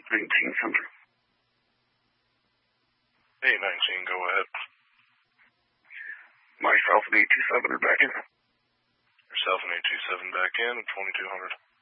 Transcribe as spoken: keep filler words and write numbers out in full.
nineteen Center. eight nineteen, go ahead. Myself and eight two seven are back in. Yourself and eight two seven back in, twenty-two hundred.